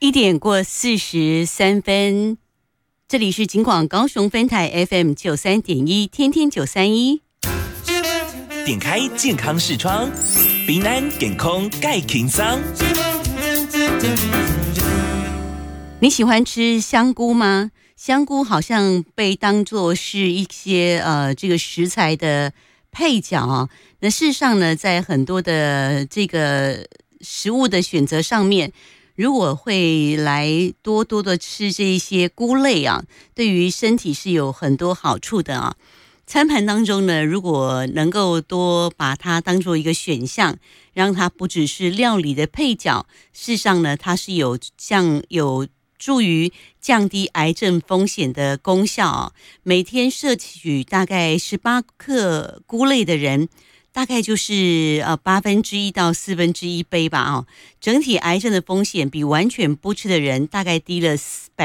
1:43，这里是警广高雄分台 FM 93.1，天天931。 点开健康视窗，平安健康介轻松。 你喜欢吃香菇吗？香菇好像被当作是一些这个食材的配角啊。那事实上呢，在很多的这个食物的选择上面，如果会来多多的吃这些菇类啊，对于身体是有很多好处的啊。餐盘当中呢，如果能够多把它当做一个选项，让它不只是料理的配角，事实上呢，它是有助于降低癌症风险的功效啊。每天摄取大概18克菇类的人，大概就是1/8到1/4杯吧啊。整体癌症的风险比完全不吃的人大概低了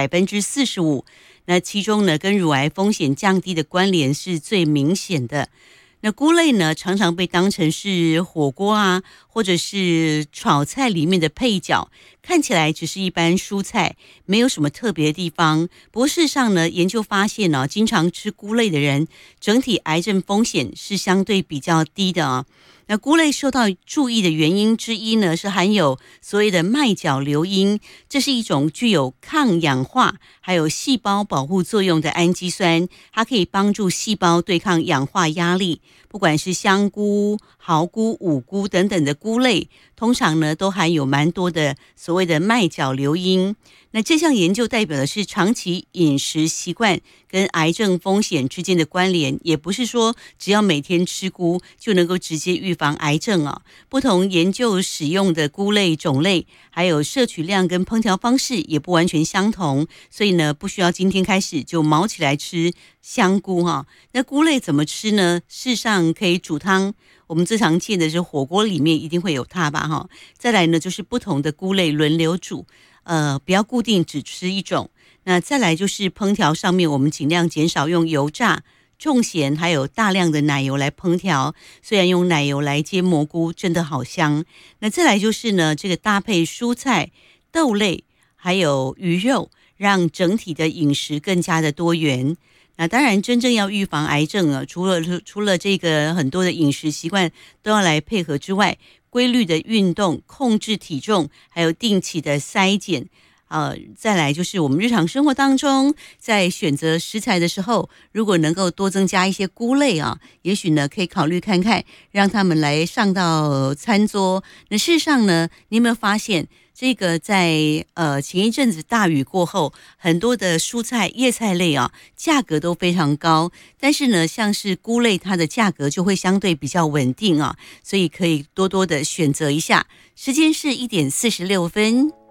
45%。那其中呢，跟乳癌风险降低的关联是最明显的。那菇类呢，常常被当成是火锅啊，或者是炒菜里面的配角，看起来只是一般蔬菜，没有什么特别的地方。不过事实上呢，研究发现呢，经常吃菇类的人，整体癌症风险是相对比较低的啊。那菇类受到注意的原因之一呢，是含有所谓的麦角硫因，这是一种具有抗氧化还有细胞保护作用的氨基酸，它可以帮助细胞对抗氧化压力。不管是香菇、蚝菇、五菇等等的菇类，通常呢都含有蛮多的所谓的麦角硫因。那这项研究代表的是长期饮食习惯跟癌症风险之间的关联，也不是说只要每天吃菇就能够直接预防癌症啊。不同研究使用的菇类种类，还有摄取量跟烹调方式也不完全相同，所以呢，不需要今天开始就毛起来吃香菇哈。那菇类怎么吃呢？事实上可以煮汤，我们最常见的是火锅里面一定会有它吧哈。再来呢，就是不同的菇类轮流煮。不要固定只吃一种。那再来就是烹调上面，我们尽量减少用油炸、重咸还有大量的奶油来烹调。虽然用奶油来煎蘑菇真的好香。那再来就是呢，这个搭配蔬菜、豆类还有鱼肉，让整体的饮食更加的多元。那当然，真正要预防癌症啊，除了这个很多的饮食习惯都要来配合之外，规律的运动、控制体重，还有定期的筛检，再来就是我们日常生活当中，在选择食材的时候，如果能够多增加一些菇类啊，也许呢可以考虑看看，让他们来上到餐桌。那事实上呢，你有没有发现？这个在前一阵子大雨过后，很多的蔬菜、叶菜类啊，价格都非常高。但是呢，像是菇类，它的价格就会相对比较稳定啊，所以可以多多的选择一下。时间是1:46。